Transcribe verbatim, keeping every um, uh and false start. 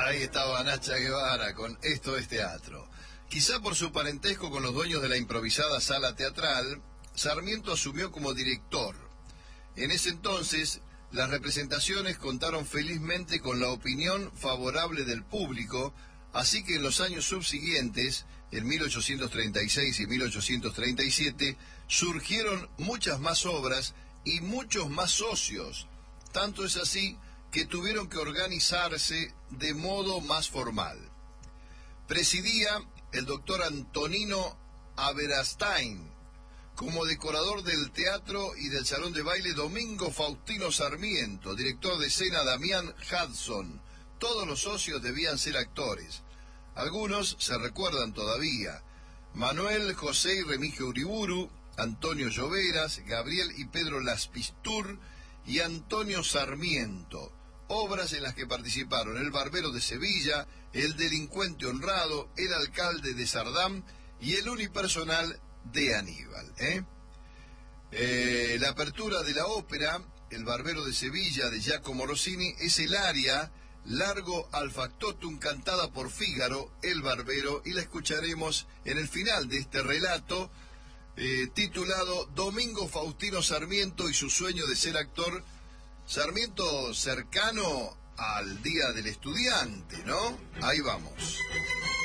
Ahí estaba Nacha Guevara con Esto es Teatro. Quizá por su parentesco con los dueños de la improvisada sala teatral, Sarmiento asumió como director. En ese entonces, las representaciones contaron felizmente con la opinión favorable del público, así que en los años subsiguientes, en mil ochocientos treinta y seis y mil ochocientos treinta y siete, surgieron muchas más obras y muchos más socios. Tanto es así que tuvieron que organizarse de modo más formal. Presidía el doctor Antonino Aberastain, como decorador del teatro y del salón de baile Domingo Faustino Sarmiento, director de escena Damián Hudson. Todos los socios debían ser actores. Algunos se recuerdan todavía: Manuel José y Remigio Uriburu, Antonio Lloveras, Gabriel y Pedro Laspistur y Antonio Sarmiento. Obras en las que participaron El Barbero de Sevilla, El Delincuente Honrado, El Alcalde de Sardam y el unipersonal de Aníbal. ¿eh? Eh, la apertura de la ópera El Barbero de Sevilla de Giacomo Rossini es el aria Largo al Factotum cantada por Fígaro, el Barbero, y la escucharemos en el final de este relato eh, titulado Domingo Faustino Sarmiento y su sueño de ser actor. Sarmiento cercano al Día del Estudiante, ¿no? Ahí vamos.